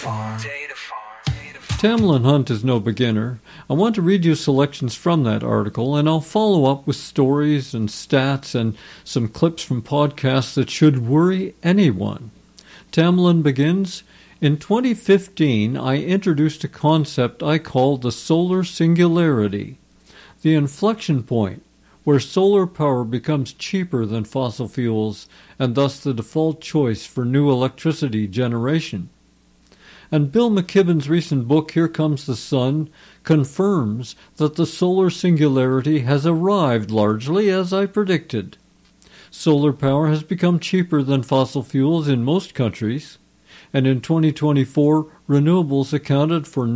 Tamlin Hunt is no beginner. I want to read you selections from that article, and I'll follow up with stories and stats and some clips from podcasts that should worry anyone. Tamlin begins, in 2015, I introduced a concept I called the solar singularity, the inflection point where solar power becomes cheaper than fossil fuels and thus the default choice for new electricity generation. And Bill McKibben's recent book, Here Comes the Sun, confirms that the solar singularity has arrived largely as I predicted. Solar power has become cheaper than fossil fuels in most countries, and in 2024, renewables accounted for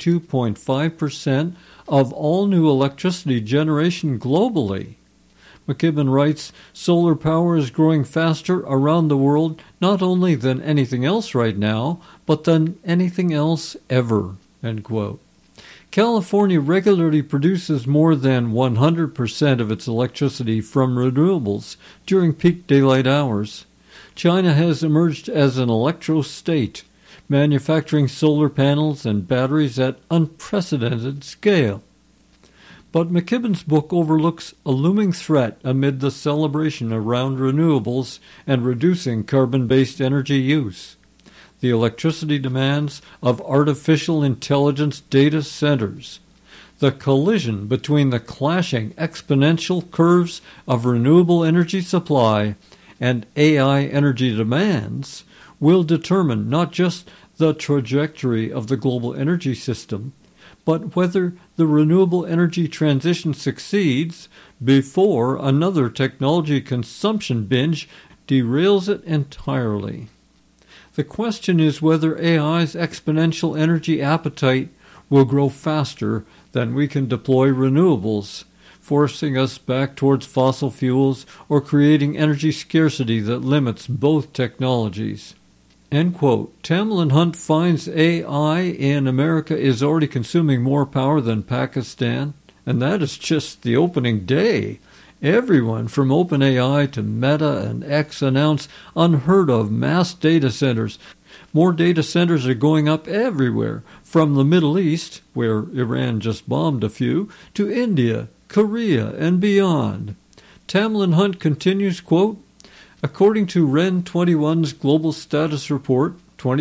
92.5% of all new electricity generation globally. McKibben writes, solar power is growing faster around the world not only than anything else right now, but than anything else ever. End quote. California regularly produces more than 100% of its electricity from renewables during peak daylight hours. China has emerged as an electro-state, manufacturing solar panels and batteries at unprecedented scale. But McKibben's book overlooks a looming threat amid the celebration around renewables and reducing carbon-based energy use: the electricity demands of artificial intelligence data centers. The collision between the clashing exponential curves of renewable energy supply and AI energy demands will determine not just the trajectory of the global energy system, but whether the renewable energy transition succeeds before another technology consumption binge derails it entirely. The question is whether AI's exponential energy appetite will grow faster than we can deploy renewables, forcing us back towards fossil fuels or creating energy scarcity that limits both technologies. End quote. Tamlin Hunt finds AI in America is already consuming more power than Pakistan, and that is just the opening day. Everyone from OpenAI to Meta and X announce unheard-of mass data centers. More data centers are going up everywhere, from the Middle East, where Iran just bombed a few, to India, Korea, and beyond. Tamlin Hunt continues, quote, according to REN 21's Global Status Report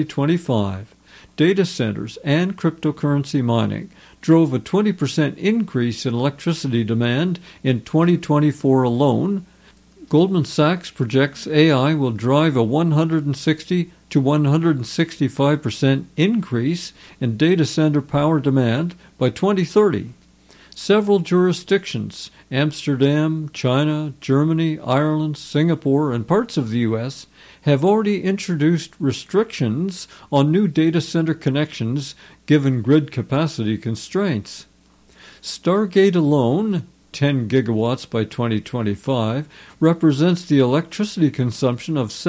2025, data centers and cryptocurrency mining drove a 20% increase in electricity demand in 2024 alone. Goldman Sachs projects AI will drive a 160 to 165% increase in data center power demand by 2030. Several jurisdictions, Amsterdam, China, Germany, Ireland, Singapore, and parts of the U.S., have already introduced restrictions on new data center connections given grid capacity constraints. Stargate alone, 10 gigawatts by 2025, represents the electricity consumption of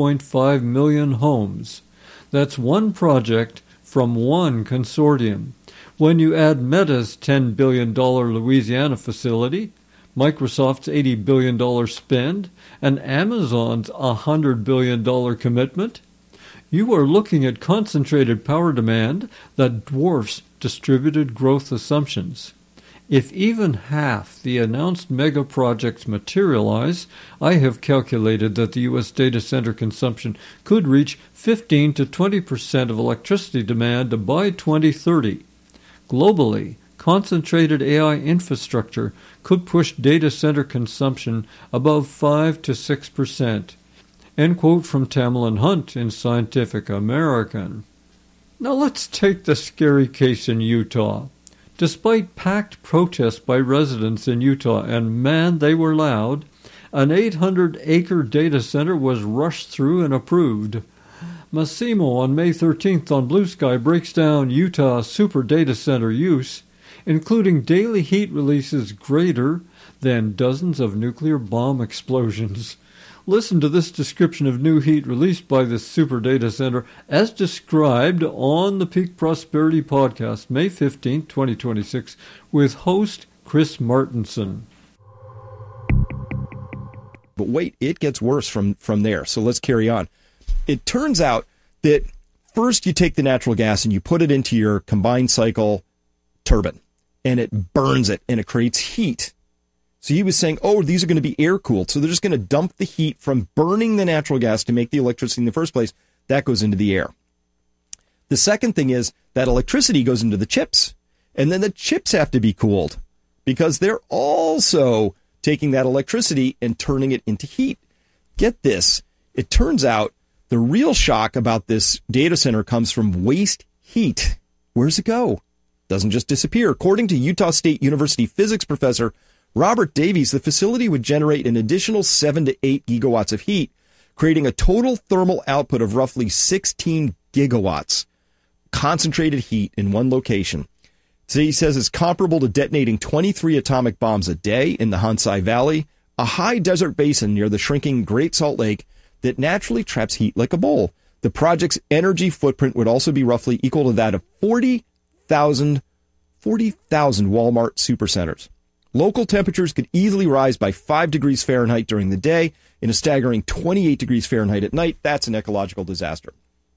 7.5 million homes. That's one project from one consortium. When you add Meta's $10 billion Louisiana facility, Microsoft's $80 billion spend, and Amazon's $100 billion commitment, you are looking at concentrated power demand that dwarfs distributed growth assumptions. If even half the announced mega projects materialize, I have calculated that the U.S. data center consumption could reach 15 to 20% of electricity demand by 2030. Globally, concentrated AI infrastructure could push data center consumption above 5 to 6%. End quote from Tamlin Hunt in Scientific American. Now let's take the scary case in Utah. Despite packed protests by residents in Utah, and man, they were loud, an 800-acre data center was rushed through and approved. Massimo on May 13th on Blue Sky breaks down Utah super data center use, including daily heat releases greater than dozens of nuclear bomb explosions. Listen to this description of new heat released by this super data center as described on the Peak Prosperity Podcast, May 15, 2026, with host Chris Martenson. But wait, it gets worse from there, so let's carry on. It turns out that first you take the natural gas and you put it into your combined cycle turbine, and it burns it, and it creates heat. So he was saying, oh, these are going to be air-cooled. So they're just going to dump the heat from burning the natural gas to make the electricity in the first place. That goes into the air. The second thing is that electricity goes into the chips, and then the chips have to be cooled because they're also taking that electricity and turning it into heat. Get this. It turns out the real shock about this data center comes from waste heat. Where's it go? Doesn't just disappear. According to Utah State University physics professor Robert Davies, the facility would generate an additional 7 to 8 gigawatts of heat, creating a total thermal output of roughly 16 gigawatts. Concentrated heat in one location. So he says it's comparable to detonating 23 atomic bombs a day in the Hansai Valley, a high desert basin near the shrinking Great Salt Lake that naturally traps heat like a bowl. The project's energy footprint would also be roughly equal to that of 40,000 Walmart supercenters. Local temperatures could easily rise by 5 degrees Fahrenheit during the day and a staggering 28 degrees Fahrenheit at night. That's an ecological disaster.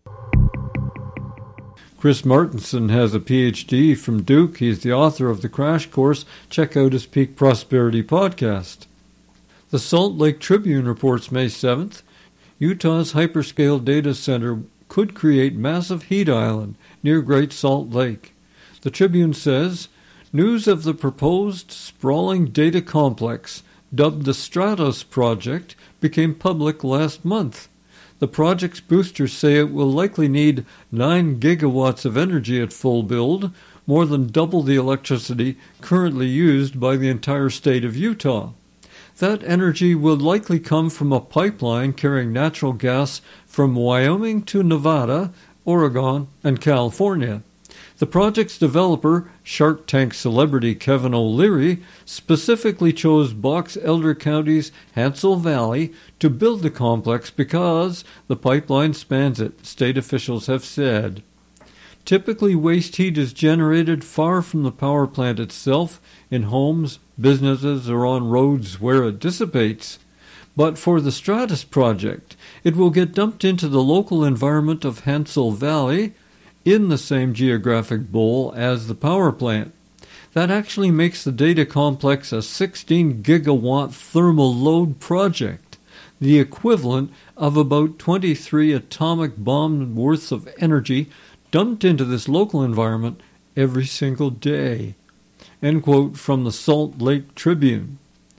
Chris Martenson has a PhD from Duke. He's the author of the Crash Course. Check out his Peak Prosperity podcast. The Salt Lake Tribune reports May 7th, Utah's hyperscale data center could create massive heat island near Great Salt Lake. The Tribune says, news of the proposed sprawling data complex, dubbed the Stratos Project, became public last month. The project's boosters say it will likely need 9 gigawatts of energy at full build, more than double the electricity currently used by the entire state of Utah. That energy will likely come from a pipeline carrying natural gas from Wyoming to Nevada, Oregon, and California. The project's developer, Shark Tank celebrity Kevin O'Leary, specifically chose Box Elder County's Hansel Valley to build the complex because the pipeline spans it, state officials have said. Typically, waste heat is generated far from the power plant itself, in homes, businesses, or on roads where it dissipates. But for the Stratos project, it will get dumped into the local environment of Hansel Valley, in the same geographic bowl as the power plant. That actually makes the data complex a 16 gigawatt thermal load project, the equivalent of about 23 atomic bomb worths of energy dumped into this local environment every single day. End quote from the Salt Lake Tribune.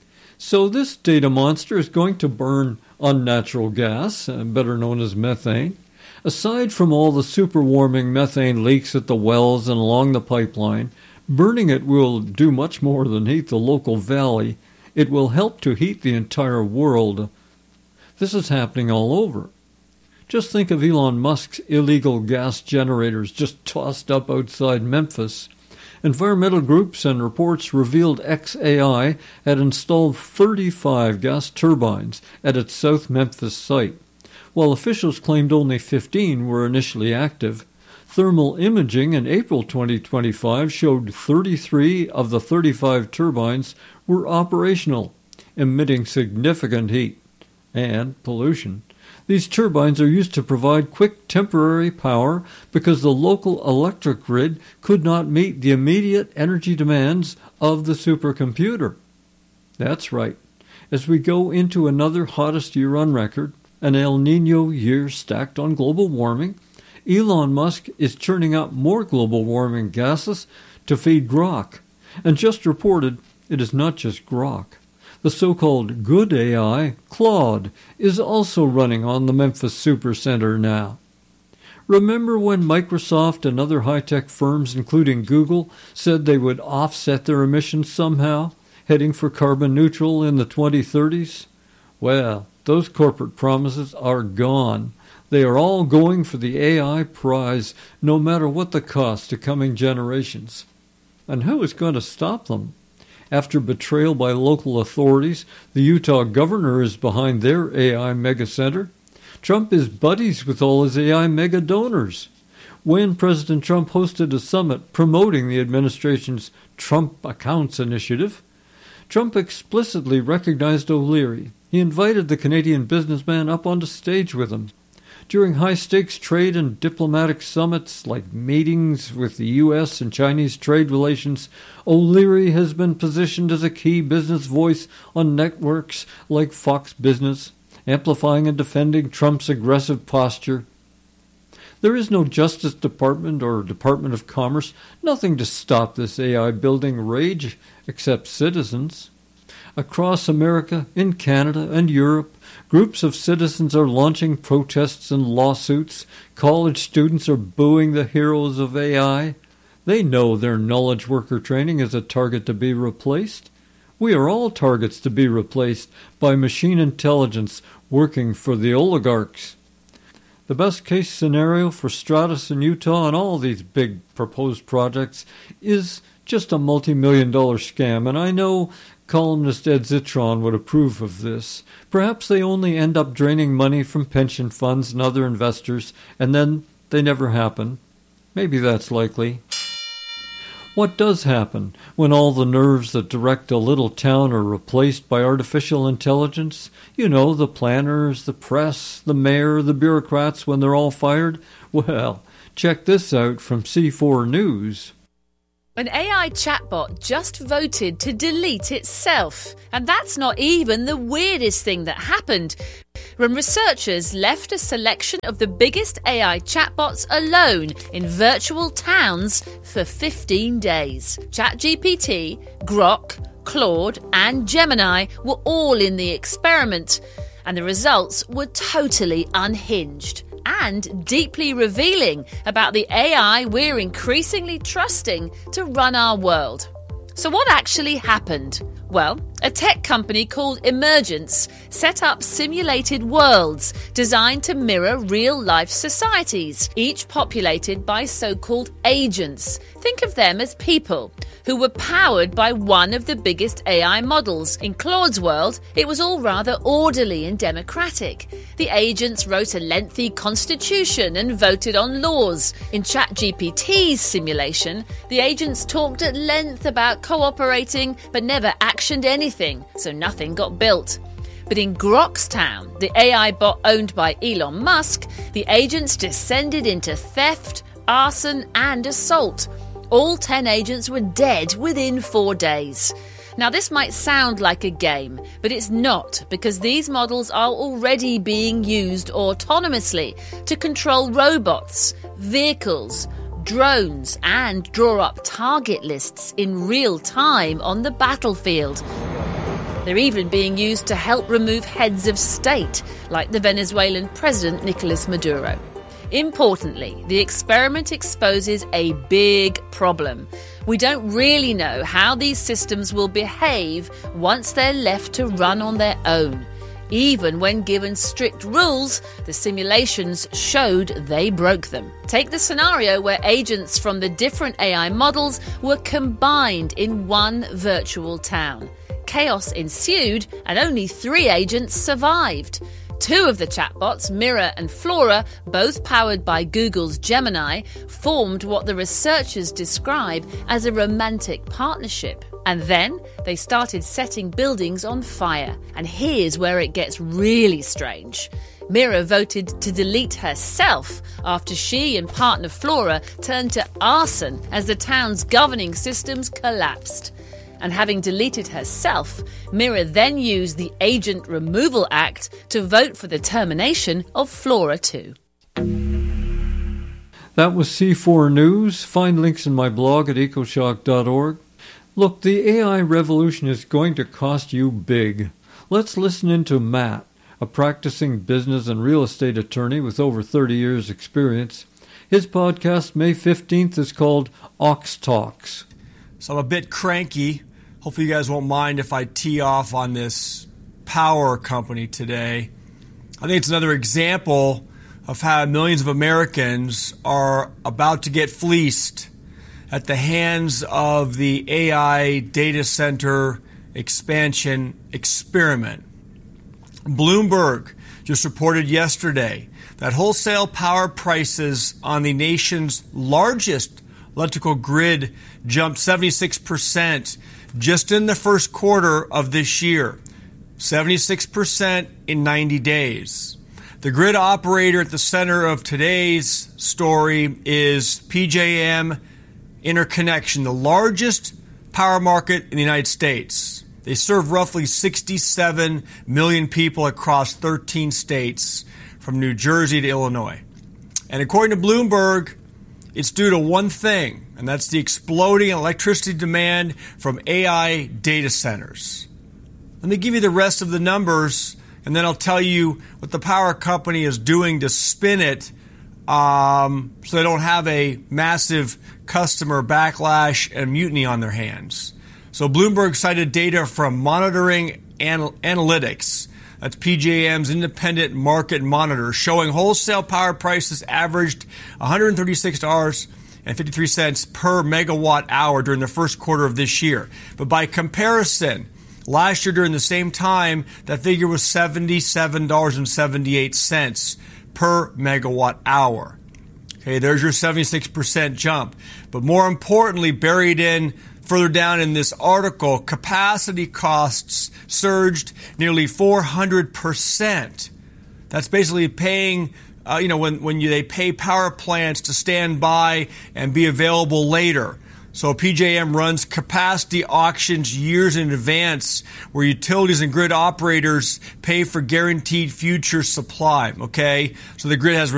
So this data monster is going to burn unnatural gas, better known as methane. Aside from all the superwarming methane leaks at the wells and along the pipeline, burning it will do much more than heat the local valley. It will help to heat the entire world. This is happening all over. Just think of Elon Musk's illegal gas generators just tossed up outside Memphis. Environmental groups and reports revealed XAI had installed 35 gas turbines at its South Memphis site. While officials claimed only 15 were initially active, thermal imaging in April 2025 showed 33 of the 35 turbines were operational, emitting significant heat and pollution. These turbines are used to provide quick temporary power because the local electric grid could not meet the immediate energy demands of the supercomputer. That's right. As we go into another hottest year on record, an El Nino year stacked on global warming, Elon Musk is churning up more global warming gases to feed Grok. And just reported, it is not just Grok. The so-called good AI, Claude, is also running on the Memphis Supercenter now. Remember when Microsoft and other high-tech firms, including Google, said they would offset their emissions somehow, heading for carbon neutral in the 2030s? Well, those corporate promises are gone. They are all going for the AI prize, no matter what the cost to coming generations. And who is going to stop them? After betrayal by local authorities, the Utah governor is behind their AI megacenter. Trump is buddies with all his AI mega donors. When President Trump hosted a summit promoting the administration's Trump Accounts initiative, Trump explicitly recognized O'Leary. He invited the Canadian businessman up onto stage with him. During high-stakes trade and diplomatic summits like meetings with the U.S. and Chinese trade relations, O'Leary has been positioned as a key business voice on networks like Fox Business, amplifying and defending Trump's aggressive posture. There is no Justice Department or Department of Commerce, nothing to stop this AI building rage except citizens. Across America, in Canada and Europe, groups of citizens are launching protests and lawsuits. College students are booing the heroes of AI. They know their knowledge worker training is a target to be replaced. We are all targets to be replaced by machine intelligence working for the oligarchs. The best-case scenario for Stratus in Utah and all these big proposed projects is just a multi-million-dollar scam, and I know columnist Ed Zitron would approve of this. Perhaps they only end up draining money from pension funds and other investors, and then they never happen. Maybe that's likely. What does happen when all the nerves that direct a little town are replaced by artificial intelligence? You know, the planners, the press, the mayor, the bureaucrats when they're all fired? Well, check this out from C4 News. An AI chatbot just voted to delete itself. And that's not even the weirdest thing that happened. When researchers left a selection of the biggest AI chatbots alone in virtual towns for 15 days. ChatGPT, Grok, Claude and Gemini were all in the experiment, and the results were totally unhinged and deeply revealing about the AI we're increasingly trusting to run our world. So what actually happened? Well, a tech company called Emergence set up simulated worlds designed to mirror real-life societies, each populated by so-called agents. Think of them as people who were powered by one of the biggest AI models. In Claude's world, it was all rather orderly and democratic. The agents wrote a lengthy constitution and voted on laws. In ChatGPT's simulation, the agents talked at length about cooperating but never actioned anything, so nothing got built. But in Grok's town, the AI bot owned by Elon Musk, the agents descended into theft, arson and assault. All 10 agents were dead within 4 days. Now this might sound like a game, but it's not, because these models are already being used autonomously to control robots, vehicles, drones and draw up target lists in real time on the battlefield. They're even being used to help remove heads of state, like the Venezuelan president Nicolas Maduro. Importantly, the experiment exposes a big problem. We don't really know how these systems will behave once they're left to run on their own. Even when given strict rules, the simulations showed they broke them. Take the scenario where agents from the different AI models were combined in one virtual town. Chaos ensued and only 3 agents survived. 2 of the chatbots, Mira and Flora, both powered by Google's Gemini, formed what the researchers describe as a romantic partnership. And then they started setting buildings on fire. And here's where it gets really strange. Mira voted to delete herself after she and partner Flora turned to arson as the town's governing systems collapsed. And having deleted herself, Mira then used the Agent Removal Act to vote for the termination of Flora too. That was C4 News. Find links in my blog at ecoshock.org. Look, the AI revolution is going to cost you big. Let's listen in to Matt, a practicing business and real estate attorney with over 30 years' experience. His podcast, May 15th, is called Ox Talks. So I'm a bit cranky. Hopefully you guys won't mind if I tee off on this power company today. I think it's another example of how millions of Americans are about to get fleeced at the hands of the AI data center expansion experiment. Bloomberg just reported yesterday that wholesale power prices on the nation's largest electrical grid jumped 76% just in the first quarter of this year. 76% in 90 days. The grid operator at the center of today's story is PJM Interconnection, the largest power market in the United States. They serve roughly 67 million people across 13 states, from New Jersey to Illinois. And according to Bloomberg, it's due to one thing, and that's the exploding electricity demand from AI data centers. Let me give you the rest of the numbers, and then I'll tell you what the power company is doing to spin it so they don't have a massive customer backlash and mutiny on their hands. So Bloomberg cited data from Monitoring Analytics, that's PJM's independent market monitor, showing wholesale power prices averaged $136.53 per megawatt hour during the first quarter of this year. But by comparison, last year during the same time, that figure was $77.78 per megawatt hour. Okay, there's your 76% jump. But more importantly, buried in further down in this article, capacity costs surged nearly 400%. That's basically paying, when they pay power plants to stand by and be available later. So PJM runs capacity auctions years in advance where utilities and grid operators pay for guaranteed future supply, okay? So the grid has